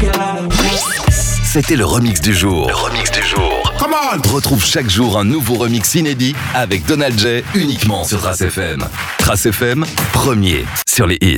C'était le remix du jour. Come on! Retrouve chaque jour un nouveau remix inédit avec Donald J uniquement sur Trace FM. Trace FM, premier sur les hits.